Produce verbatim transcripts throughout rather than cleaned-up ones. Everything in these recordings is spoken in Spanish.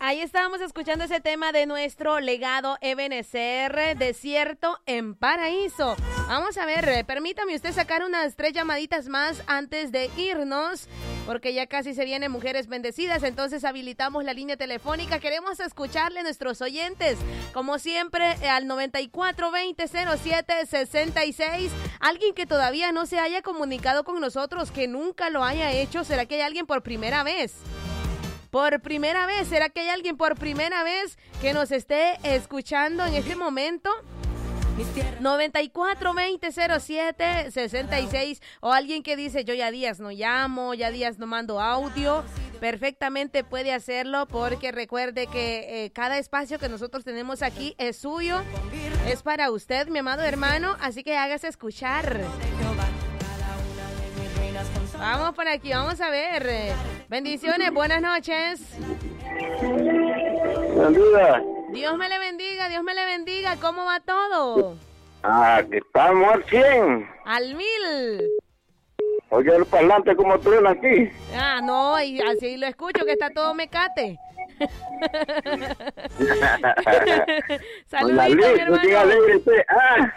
Ahí estábamos escuchando ese tema de nuestro legado Ebenezer, Desierto en Paraíso. Vamos a ver, permítame usted sacar unas tres llamaditas más antes de irnos, porque ya casi se vienen Mujeres Bendecidas, entonces habilitamos la línea telefónica. Queremos escucharle a nuestros oyentes, como siempre, al noventa y cuatro veinte cero siete sesenta y seis. Alguien que todavía no se haya comunicado con nosotros, que nunca lo haya hecho. ¿Será que hay alguien por primera vez? Por primera vez, ¿será que hay alguien por primera vez que nos esté escuchando en este momento? noventa y cuatro veinte cero siete sesenta y seis, o alguien que dice, yo ya días no llamo, ya días no mando audio. Perfectamente puede hacerlo, porque recuerde que eh, cada espacio que nosotros tenemos aquí es suyo, es para usted, mi amado hermano, así que hágase escuchar. Vamos por aquí, vamos a ver. Bendiciones, buenas noches. Bendiga. Dios me le bendiga, Dios me le bendiga. ¿Cómo va todo? Ah, que estamos al cien. Al mil. Oye, el parlante como truena aquí. Ah, no, y así lo escucho, que está todo mecate. Saludito, mi hermano. Alegre, ah.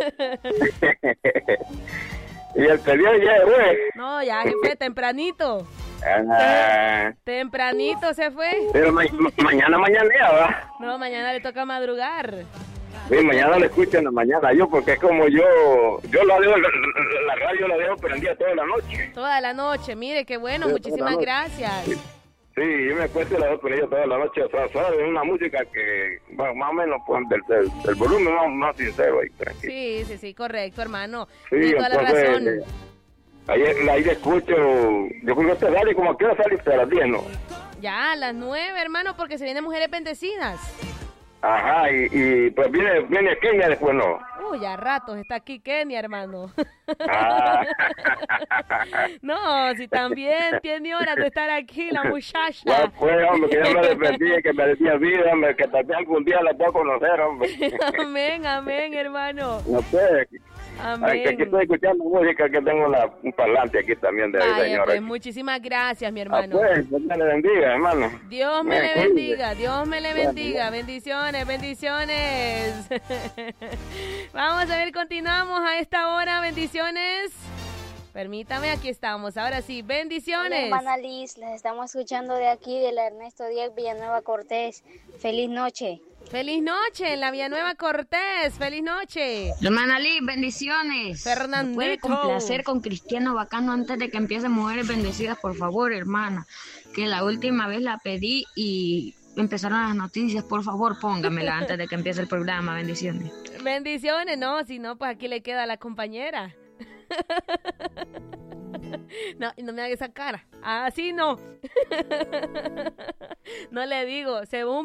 Y el pedido ya fue. No, ya jefe, tempranito. Ah. Tempranito se fue. Pero ma ma mañana, mañana ya va. No, mañana le toca madrugar. Sí, mañana le escucho en la mañana yo, porque es como yo, yo la dejo, la, la radio la dejo prendida toda la noche. Toda la noche, mire, qué bueno, sí, muchísimas gracias. Sí. Sí, yo me acuesto y la dejo prendida toda la noche, o sea, ¿sabes? Es una música que bueno, más o menos pues, del, del, del volumen más, más sincero ahí, tranquilo. Sí, sí, sí, correcto, hermano. Sí, tiene toda entonces, la razón. Eh, ahí, ahí le escucho, yo creo que este radio como a qué hora sale a las diez, ¿no? Ya, a las nueve, hermano, porque se vienen Mujeres Bendecidas. Ajá, y, y pues viene, viene Kenia después, ¿no? Uy, ya ratos está aquí Kenia, hermano. Ah. No, si también tiene horas de estar aquí la muchacha. Ya pues, hombre, que yo me despedía, que me decía vida, hombre, que tal vez algún día la puedo conocer, hombre. Amén, amén, hermano. No sé. Amén. Que aquí estoy escuchando música, que tengo la, un parlante aquí también de Vaya, señora. pues, muchísimas gracias, mi hermano. Ah, pues, Dios me le bendiga, hermano. Dios me, me le cuide. bendiga, Dios me le bendiga. Bendiciones, bendiciones. Vamos a ver, continuamos a esta hora. Bendiciones. Permítame, aquí estamos. Ahora sí, bendiciones. Hola, hermana Liz, les estamos escuchando de aquí, de la Ernesto Díaz Villanueva Cortés. Feliz noche. Feliz noche en la Villanueva Cortés. Feliz noche. Hermana Liz, bendiciones. Fernandito. ¿Me puede complacer con Cristiano Bacano antes de que empiece Mujeres Bendecidas, por favor, hermana? Que la última vez la pedí y empezaron las noticias. Por favor, póngamela antes de que empiece el programa. Bendiciones. Bendiciones, no, si no, pues aquí le queda a la compañera. No, no me haga esa cara. Así no. No le digo, según